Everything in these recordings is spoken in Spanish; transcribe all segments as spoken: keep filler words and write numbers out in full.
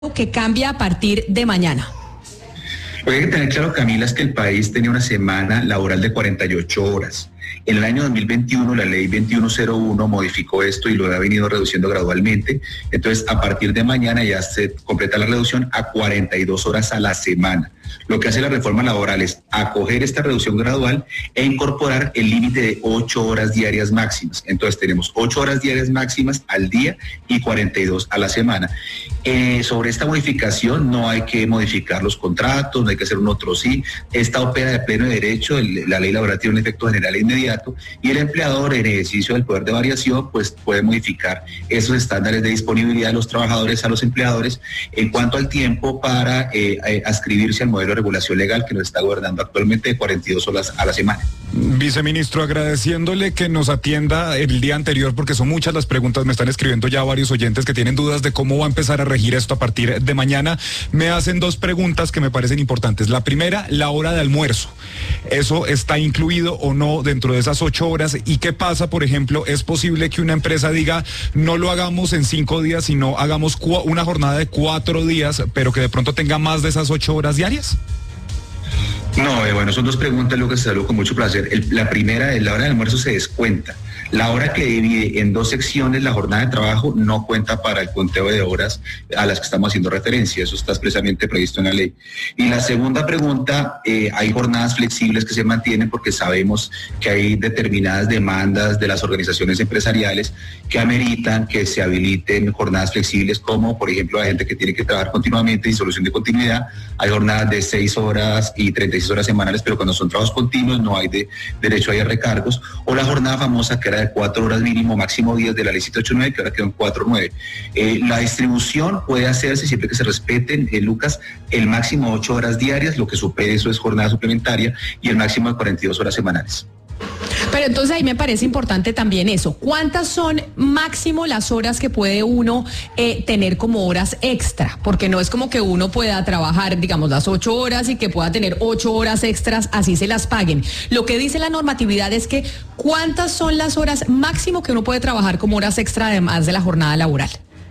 que cambia a partir de mañana. Lo que hay que tener claro, Camila, es que el país tenía una semana laboral de cuarenta y ocho horas. En el año dos mil veintiuno, la ley veintiuno cero uno modificó esto y lo ha venido reduciendo gradualmente. Entonces, a partir de mañana ya se completa la reducción a cuarenta y dos horas a la semana. Lo que hace la reforma laboral es acoger esta reducción gradual e incorporar el límite de ocho horas diarias máximas. Entonces, tenemos ocho horas diarias máximas al día y cuarenta y dos a la semana. Eh, sobre esta modificación no hay que modificar los contratos, no hay que hacer un otro sí. Esta opera de pleno derecho, el, la ley laboral tiene un efecto general e inmediato y el empleador, en ejercicio del poder de variación, pues puede modificar esos estándares de disponibilidad de los trabajadores a los empleadores en cuanto al tiempo para eh, eh, adscribirse al modelo de regulación legal que nos está gobernando actualmente de cuarenta y dos horas a la semana. Viceministro, agradeciéndole que nos atienda el día anterior, porque son muchas las preguntas, me están escribiendo ya varios oyentes que tienen dudas de cómo va a empezar a regir esto a partir de mañana. Me hacen dos preguntas que me parecen importantes. La primera, la hora de almuerzo. ¿Eso está incluido o no dentro de esas ocho horas? ¿Y qué pasa, por ejemplo, es posible que una empresa diga, no lo hagamos en cinco días, sino hagamos una jornada de cuatro días, pero que de pronto tenga más de esas ocho horas diarias? No, eh, bueno, son dos preguntas, lo que se saludo con mucho placer. El, la primera es la hora de almuerzo se descuenta. La hora que divide en dos secciones la jornada de trabajo no cuenta para el conteo de horas a las que estamos haciendo referencia. Eso está expresamente previsto en la ley. Y la segunda pregunta, eh, hay jornadas flexibles que se mantienen porque sabemos que hay determinadas demandas de las organizaciones empresariales que ameritan que se habiliten jornadas flexibles, como por ejemplo la gente que tiene que trabajar continuamente y solución de continuidad. Hay jornadas de seis horas y treinta y seis horas semanales, pero cuando son trabajos continuos no hay de, derecho a recargos. O la jornada famosa que era de cuatro horas mínimo, máximo días de la ley ciento ochenta y nueve, que ahora quedan cuatro nueve. Eh, la distribución puede hacerse siempre que se respeten, eh, Lucas, el máximo ocho horas diarias, lo que supere eso es jornada suplementaria, y el máximo de cuarenta y dos horas semanales. Pero entonces ahí me parece importante también eso. ¿Cuántas son máximo las horas que puede uno eh, tener como horas extra? Porque no es como que uno pueda trabajar, digamos, las ocho horas y que pueda tener ocho horas extras, así se las paguen. Lo que dice la normatividad es que ¿cuántas son las horas máximo que uno puede trabajar como horas extra además de la jornada laboral?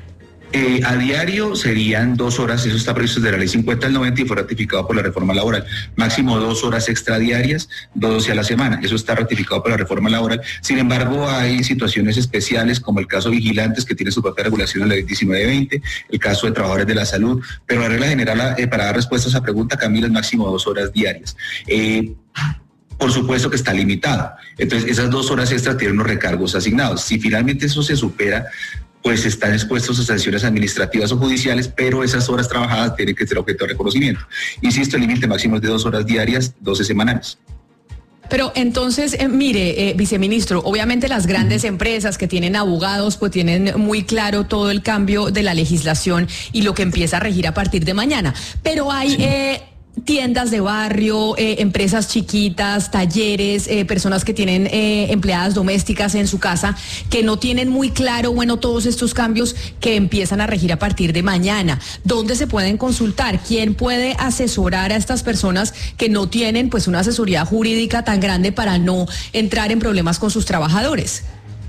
Eh, a diario serían dos horas, eso está previsto desde la ley cincuenta del noventa y fue ratificado por la reforma laboral. Máximo dos horas extradiarias, doce a la semana, eso está ratificado por la reforma laboral. Sin embargo, hay situaciones especiales como el caso de vigilantes que tiene su propia regulación en la ley diecinueve veinte, el caso de trabajadores de la salud, pero la regla general eh, para dar respuesta a esa pregunta, Camila, es máximo dos horas diarias. Eh, Por supuesto que está limitado. Entonces, esas dos horas extra tienen unos recargos asignados. Si finalmente eso se supera, pues están expuestos a sanciones administrativas o judiciales, pero esas horas trabajadas tienen que ser objeto de reconocimiento. Insisto, el límite máximo es de dos horas diarias, doce semanales. Pero entonces, eh, mire, eh, viceministro, obviamente las grandes empresas que tienen abogados, pues tienen muy claro todo el cambio de la legislación y lo que empieza a regir a partir de mañana. Pero hay... Sí. Eh, tiendas de barrio, eh, empresas chiquitas, talleres, eh, personas que tienen eh, empleadas domésticas en su casa, que no tienen muy claro, bueno, todos estos cambios que empiezan a regir a partir de mañana. ¿Dónde se pueden consultar? ¿Quién puede asesorar a estas personas que no tienen pues una asesoría jurídica tan grande para no entrar en problemas con sus trabajadores?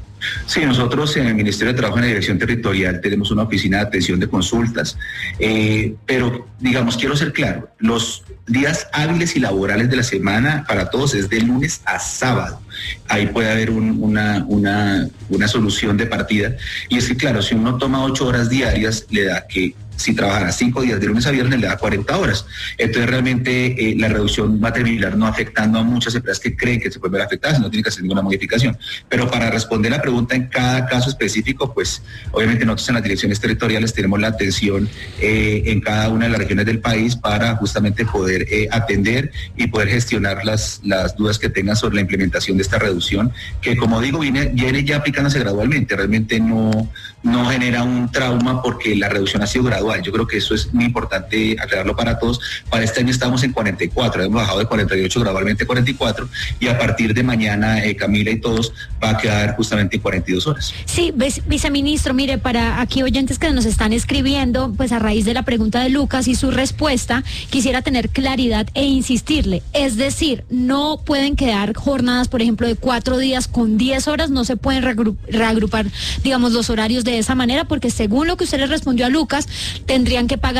Sí, nosotros en el Ministerio de Trabajo, en la Dirección Territorial, tenemos una oficina de atención de consultas, eh, pero digamos, quiero ser claro, los días hábiles y laborales de la semana para todos es de lunes a sábado. Ahí puede haber un, una, una, una solución de partida, y es que claro, si uno toma ocho horas diarias, le da que si trabajara cinco días de lunes a viernes le da cuarenta horas. Entonces realmente eh, la reducción va a terminar no afectando a muchas empresas que creen que se pueden ver afectadas, no tienen que hacer ninguna modificación. Pero para responder la pregunta en cada caso específico, pues obviamente nosotros en las direcciones territoriales tenemos la atención eh, en cada una de las regiones del país para justamente poder eh, atender y poder gestionar las, las dudas que tengan sobre la implementación de esta reducción, que como digo, viene, viene ya aplicándose gradualmente, realmente no, no genera un trauma porque la reducción ha sido gradual. Yo creo que eso es muy importante aclararlo para todos. Para este año estamos en cuarenta y cuatro, hemos bajado de cuarenta y ocho gradualmente a cuarenta y cuatro, y a partir de mañana, eh, Camila y todos, va a quedar justamente en cuarenta y dos horas. Sí, viceministro, mire, para aquí oyentes que nos están escribiendo, pues a raíz de la pregunta de Lucas y su respuesta, quisiera tener claridad e insistirle. Es decir, no pueden quedar jornadas, por ejemplo, de cuatro días con diez horas, no se pueden reagrupar, digamos, los horarios de esa manera, porque según lo que usted le respondió a Lucas, tendrían que pagar